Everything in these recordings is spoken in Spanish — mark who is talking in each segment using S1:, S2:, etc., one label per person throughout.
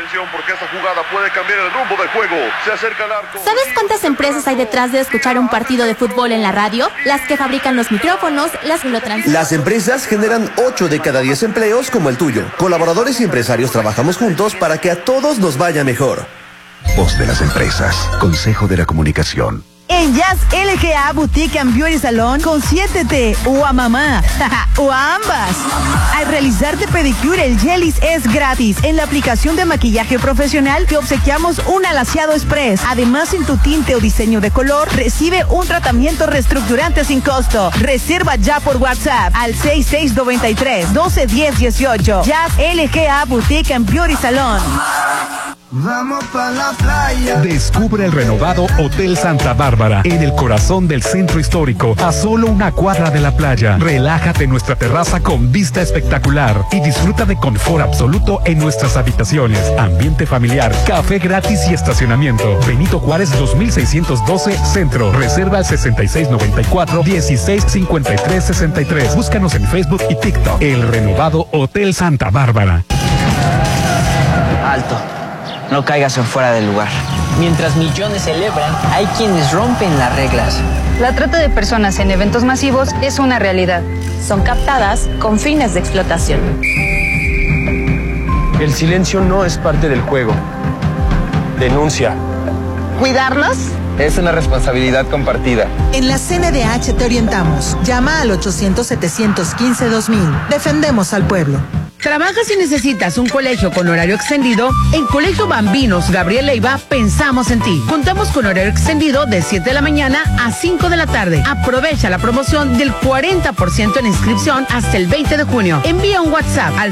S1: atención porque esta jugada puede cambiar el rumbo del juego. Se acerca al arco.
S2: ¿Sabes cuántas empresas hay detrás de escuchar un partido de fútbol en la radio? Las que fabrican los micrófonos, las que lo transmiten.
S3: Las empresas generan 8 de cada 10 empleos como el tuyo. Colaboradores y empresarios trabajamos juntos para que a todos nos vaya mejor.
S4: Voz de las empresas. Consejo de la Comunicación.
S5: En Jazz LGA Boutique and Beauty Salon, consiéntete o a mamá o a ambas. Al realizarte pedicure, el Jellies es gratis. En la aplicación de maquillaje profesional te obsequiamos un alaciado express. Además, en tu tinte o diseño de color, recibe un tratamiento reestructurante sin costo. Reserva ya por WhatsApp al 6693-121018. Jazz LGA Boutique and Beauty Salon.
S6: Vamos pa' la playa.
S7: Descubre el renovado Hotel Santa Bárbara en el corazón del centro histórico, a solo una cuadra de la playa. Relájate en nuestra terraza con vista espectacular y disfruta de confort absoluto en nuestras habitaciones, ambiente familiar, café gratis y estacionamiento. Benito Juárez 2612 Centro. Reserva al 6694-165363. Búscanos en Facebook y TikTok. El renovado Hotel Santa Bárbara.
S8: Alto. No caigas en fuera del lugar. Mientras millones celebran, hay quienes rompen las reglas.
S9: La trata de personas en eventos masivos es una realidad.
S2: Son captadas con fines de explotación.
S10: El silencio no es parte del juego. Denuncia.
S11: ¿Cuidarnos?
S10: Es una responsabilidad compartida.
S5: En la CNDH te orientamos. Llama al 800-715-2000. Defendemos al pueblo.
S12: ¿Trabajas y necesitas un colegio con horario extendido? En Colegio Bambinos Gabriel Leiva pensamos en ti. Contamos con horario extendido de 7 de la mañana a 5 de la tarde. Aprovecha la promoción del 40% en inscripción hasta el 20 de junio. Envía un WhatsApp al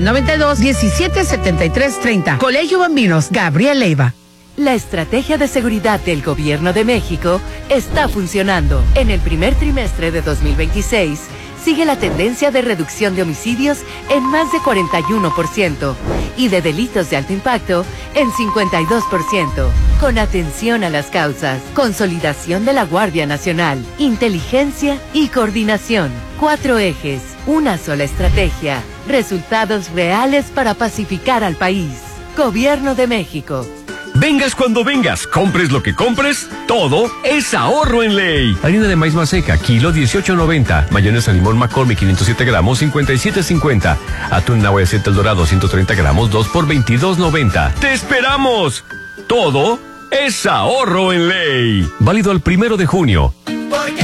S12: 692-177330. Colegio Bambinos Gabriel Leiva.
S13: La estrategia de seguridad del Gobierno de México está funcionando. En el primer trimestre de 2026, sigue la tendencia de reducción de homicidios en más de 41% y de delitos de alto impacto en 52%. Con atención a las causas, consolidación de la Guardia Nacional, inteligencia y coordinación. 4 ejes, una sola estrategia, resultados reales para pacificar al país. Gobierno de México.
S14: Vengas cuando vengas, compres lo que compres, todo es ahorro en ley. Harina de maíz maseca, kilo 18.90. Mayonesa limón McCormick 507 gramos, 57.50. Atún Nahua de aceite El Dorado 130 gramos, 2 por 22.90. ¡Te esperamos! Todo es ahorro en ley. Válido al 1 de junio.
S6: Porque